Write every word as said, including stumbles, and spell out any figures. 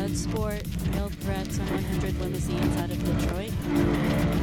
Bloodsport, Male Threats on one hundred Limousines out of Detroit.